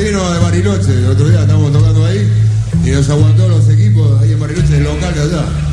vino de Bariloche, el otro día estábamos tocando ahí y nos aguantó los equipos ahí en Bariloche, el local de allá.